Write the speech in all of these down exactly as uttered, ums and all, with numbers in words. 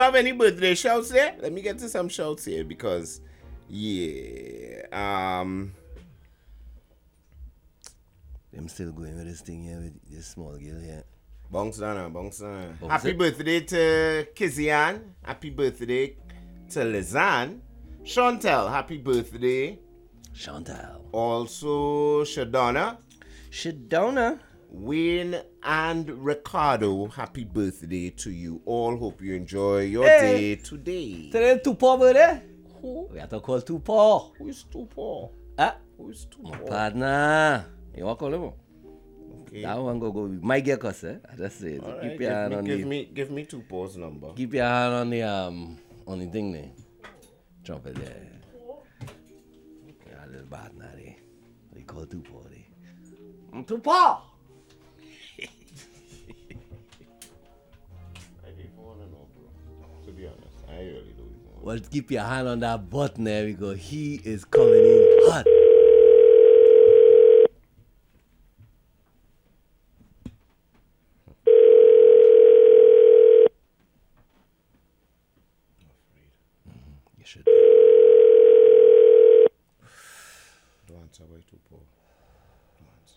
Have any birthday shouts there? Let me get to some shouts here because, yeah, um, I'm still going with this thing here with this small girl here. Bongs Dana, Bongs Dana. Oh, Happy it? birthday to Kizian. Happy birthday to Lizanne. Chantel, happy birthday. Chantal. Also, Shadonna. Shadonna. Wayne and Ricardo, happy birthday to you all. Hope you enjoy your Hey. day today. Today, Tupac birthday? Who? We have to call Tupac. Who is Tupac? Ah, Who is my Tupac? partner. You want to call him? Okay. That one go go. My get cuss, eh? I just say it. All Keep right, your hand give, on me, give the. me give me Tupac's number. Keep your hand on the um on the thing there. Jump it there. Yeah, little partner there. We call Tupac there. Mm, Tupac. I didn't want to know, bro. To be honest, I really don't want. Well, keep your hand on that button there because he is coming in hot. Mm, you should be. Don't answer by Tupac. Don't answer.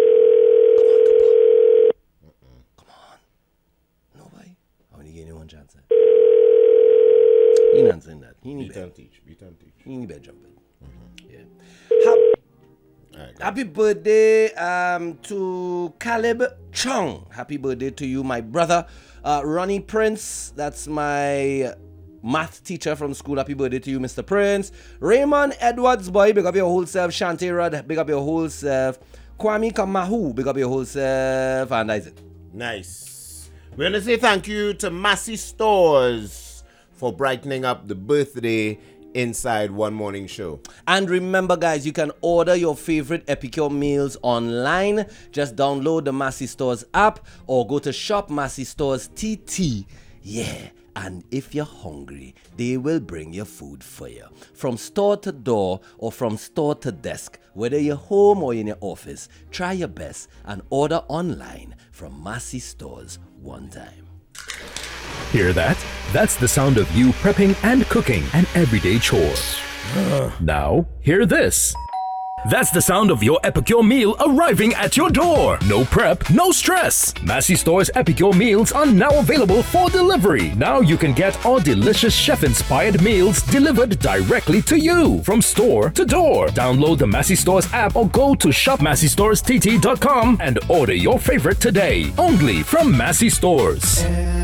Come on, Tupac. Nobody. I only give you one chance. Eh? He not saying that. He need Beat better. and teach. Beat and teach. He need better jumping. Yeah. Hap- All right, go. Happy birthday um, to Caleb Chung. Happy birthday to you, my brother. Uh, Ronnie Prince, that's my math teacher from school. Happy birthday to you, Mister Prince. Raymond Edwards, boy, big up your whole self. Shanti Rod, big up your whole self. Kwame Kamahu, big up your whole self. And that's it. Nice. We're going to say thank you to Massey Stores for brightening up the birthday inside One Morning Show. And remember, guys, you can order your favorite Epicure meals online. Just download the Massey Stores app or go to Shop Massey Stores T T. Yeah, and if you're hungry, they will bring your food for you. From store to door or from store to desk, whether you're home or in your office, try your best and order online from Massey Stores one time. Hear that? That's the sound of you prepping and cooking an everyday chore. Now, hear this. That's the sound of your Epicure meal arriving at your door. No prep, no stress. Massey Store's Epicure meals are now available for delivery. Now you can get our delicious chef-inspired meals delivered directly to you from store to door. Download the Massey Stores app or go to shop massey stores t t dot com and order your favorite today. Only from Massey Stores.